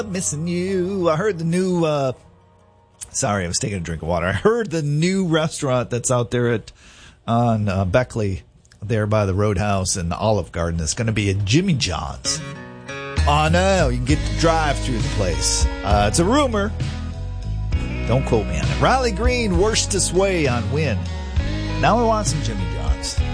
Missing you. I heard the new, sorry, I was taking a drink of water. I heard the new restaurant that's out there on Beckley, there by the Roadhouse and the Olive Garden. It's going to be a Jimmy John's. Oh, no, you can get to drive through the place. It's a rumor. Don't quote me on it. Riley Green, Worstest Way on Win. Now we want some Jimmy John's.